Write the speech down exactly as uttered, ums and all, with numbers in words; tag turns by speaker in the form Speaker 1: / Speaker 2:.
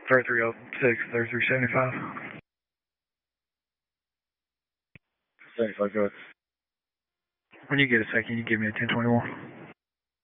Speaker 1: thirty-three oh six, thirty-three seventy-five. seventy-five, go ahead. When you get a second, you give me a ten twenty-one.